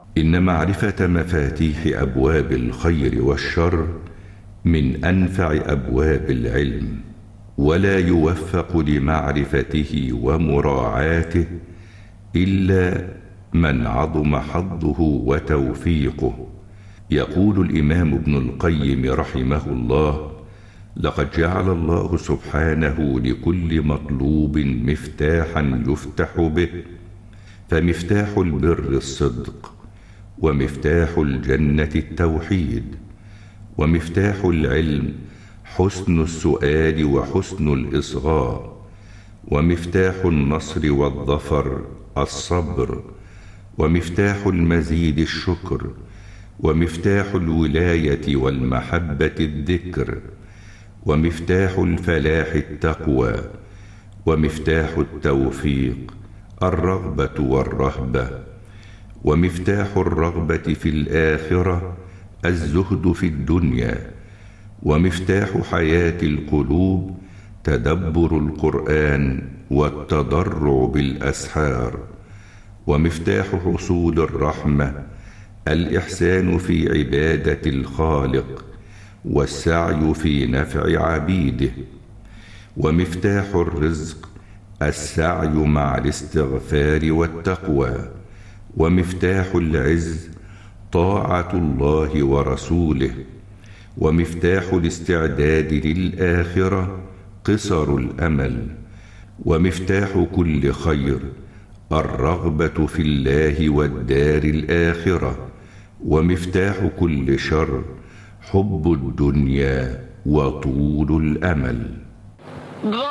إن معرفة مفاتيح أبواب الخير والشر من أنفع أبواب العلم، ولا يوفق لمعرفته ومراعاته إلا من عظم حظه وتوفيقه. يقول الإمام ابن القيم رحمه الله: لقد جعل الله سبحانه لكل مطلوب مفتاحا يفتح به، فمفتاح البر الصدق، ومفتاح الجنة التوحيد، ومفتاح العلم حسن السؤال وحسن الإصغاء، ومفتاح النصر والظفر الصبر، ومفتاح المزيد الشكر، ومفتاح الولاية والمحبة الذكر، ومفتاح الفلاح التقوى، ومفتاح التوفيق الرغبة والرهبة، ومفتاح الرغبة في الآخرة الزهد في الدنيا، ومفتاح حياة القلوب تدبر القرآن والتضرع بالأسحار، ومفتاح حصول الرحمة الإحسان في عبادة الخالق والسعي في نفع عبيده، ومفتاح الرزق السعي مع الاستغفار والتقوى، ومفتاح العز طاعة الله ورسوله، ومفتاح الاستعداد للآخرة قصر الأمل، ومفتاح كل خير الرغبة في الله والدار الآخرة، ومفتاح كل شر حب الدنيا وطول الأمل.